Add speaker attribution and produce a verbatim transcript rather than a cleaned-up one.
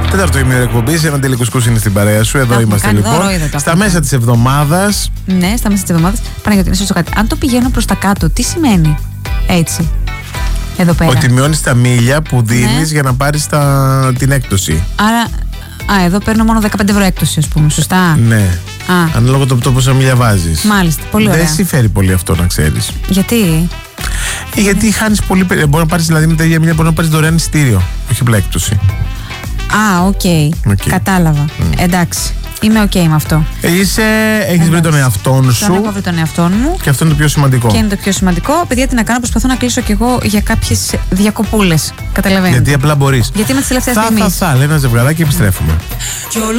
Speaker 1: Τέταρτο ημίωρο εκπομπής, ένα τελικουσκούς είναι στην παρέα σου. Εδώ
Speaker 2: Τα
Speaker 1: είμαστε
Speaker 2: κάνει,
Speaker 1: λοιπόν.
Speaker 2: δώρο, είδα,
Speaker 1: Στα μέσα της εβδομάδας.
Speaker 2: Ναι, στα μέσα της εβδομάδας. Παναγιώτη, να σου ρωτήσω κάτι. Αν το πηγαίνω προς τα κάτω, τι σημαίνει έτσι, εδώ πέρα?
Speaker 1: Ότι μειώνεις τα μίλια που δίνεις, ναι, για να πάρεις τα... την έκπτωση.
Speaker 2: Άρα, α, εδώ παίρνω μόνο δεκαπέντε ευρώ έκπτωση, ας πούμε, σωστά?
Speaker 1: Ναι.
Speaker 2: Α.
Speaker 1: Ανάλογα το, το πόσα μίλια βάζεις.
Speaker 2: Μάλιστα, πολύ ωραία.
Speaker 1: Δεν συμφέρει πολύ αυτό, να ξέρεις.
Speaker 2: Γιατί?
Speaker 1: Ε, γιατί χάνεις πολύ. Μπορεί να πάρεις, δηλαδή με τα ίδια μίλια, μπορεί να πάρεις δωρεάν εισιτήριο. Όχι απλά έκπτωση.
Speaker 2: Α, οκ. Okay. Okay. Κατάλαβα. Mm. Εντάξει. Είμαι οκ okay με αυτό.
Speaker 1: Είσαι, έχεις βρει τον εαυτόν σου.
Speaker 2: Τον έχω βρει τον εαυτόν μου.
Speaker 1: Και αυτό είναι το πιο σημαντικό.
Speaker 2: Και είναι το πιο σημαντικό. Παιδιά, τι να κάνω, προσπαθώ να κλείσω κι εγώ για κάποιες διακοπούλες. Καταλαβαίνετε.
Speaker 1: Γιατί απλά μπορείς.
Speaker 2: Γιατί είμαι τη τελευταία
Speaker 1: στιγμή. Θα, θα, θα, λέει ένα ζευγαράκι και επιστρέφουμε.